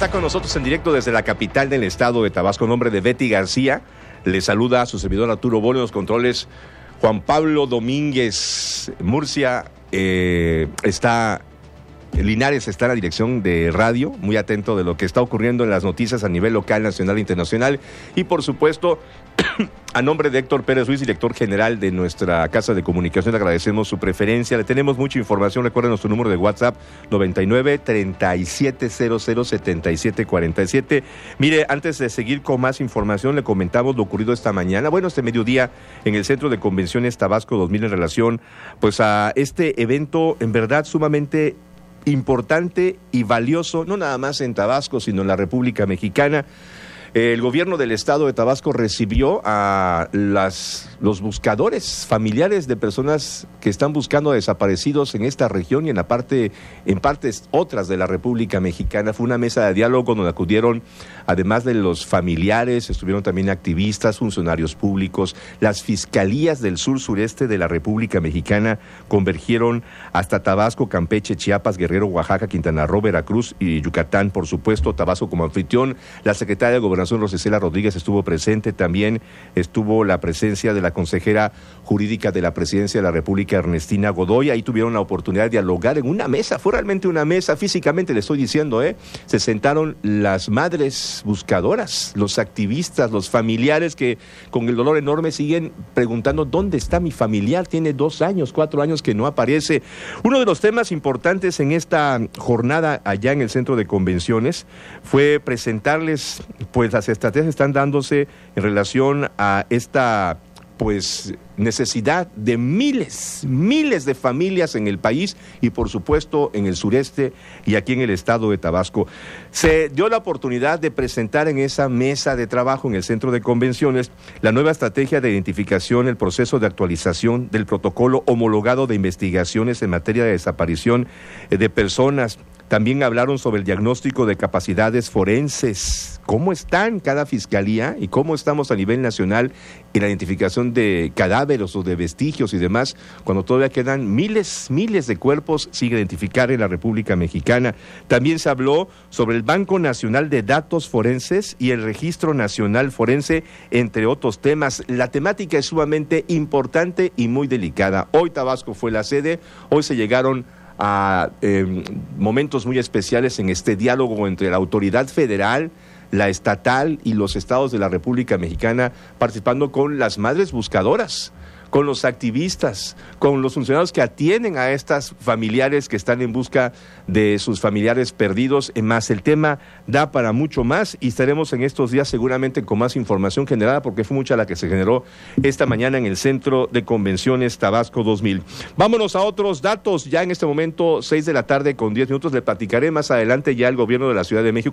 está con nosotros en directo desde la capital del estado de Tabasco, en nombre de Betty García. Le saluda a su servidor Arturo Bolo, en los controles Juan Pablo Domínguez. Murcia Linares está en la dirección de radio, muy atento de lo que está ocurriendo en las noticias a nivel local, nacional e internacional. Y por supuesto, a nombre de Héctor Pérez Ruiz, director general de nuestra Casa de Comunicación, le agradecemos su preferencia. Le tenemos mucha información. Recuerden nuestro número de WhatsApp, 99-3700-7747. Mire, antes de seguir con más información, le comentamos lo ocurrido esta mañana, este mediodía, en el Centro de Convenciones Tabasco 2000, en relación pues a este evento en verdad sumamente importante y valioso, no nada más en Tabasco, sino en la República Mexicana. El gobierno del estado de Tabasco recibió a los buscadores familiares de personas que están buscando desaparecidos en esta región y en partes otras de la República Mexicana. Fue una mesa de diálogo donde acudieron, además de los familiares, estuvieron también activistas, funcionarios públicos. Las fiscalías del sur-sureste de la República Mexicana convergieron hasta Tabasco, Campeche, Chiapas, Guerrero, Oaxaca, Quintana Roo, Veracruz y Yucatán. Por supuesto, Tabasco como anfitrión. La secretaria de Gobernación, Rosicela Rodríguez, estuvo presente. También estuvo la presencia de la consejera jurídica de la Presidencia de la República, Ernestina Godoy. Ahí tuvieron la oportunidad de dialogar en una mesa. Fue realmente una mesa, físicamente le estoy diciendo, se sentaron las madres buscadoras, los activistas, los familiares que con el dolor enorme siguen preguntando: ¿dónde está mi familiar? Tiene 2 años, 4 años que no aparece. Uno de los temas importantes en esta jornada allá en el Centro de Convenciones fue presentarles pues las estrategias que están dándose en relación a esta necesidad de miles de familias en el país y por supuesto en el sureste y aquí en el estado de Tabasco. Se dio la oportunidad de presentar en esa mesa de trabajo en el Centro de Convenciones la nueva estrategia de identificación, el proceso de actualización del protocolo homologado de investigaciones en materia de desaparición de personas. También hablaron sobre el diagnóstico de capacidades forenses, cómo están cada fiscalía y cómo estamos a nivel nacional en la identificación de cadáveres o de vestigios y demás, cuando todavía quedan miles de cuerpos sin identificar en la República Mexicana. También se habló sobre el Banco Nacional de Datos Forenses y el Registro Nacional Forense, entre otros temas. La temática es sumamente importante y muy delicada. Hoy Tabasco fue la sede, hoy se llegaron a momentos muy especiales en este diálogo entre la autoridad federal, la estatal y los estados de la República Mexicana, participando con las madres buscadoras, con los activistas, con los funcionarios que atienden a estas familiares que están en busca de sus familiares perdidos. Más el tema da para mucho más y estaremos en estos días seguramente con más información generada, porque fue mucha la que se generó esta mañana en el Centro de Convenciones Tabasco 2000. Vámonos a otros datos. Ya en este momento, 6 de la tarde con 10 minutos, le platicaré más adelante ya el gobierno de la Ciudad de México